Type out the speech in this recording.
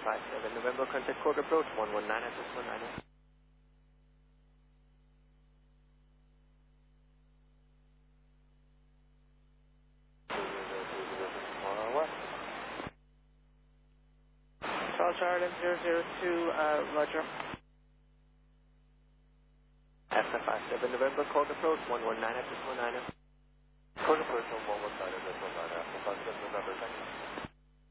57 November, contact Cork approach 119 at 619. Charles Ireland 002, Roger. Alpha 57 November, Cork approach 119 at 619. Cork approach 119 at 619, Alpha 57 November, thank you.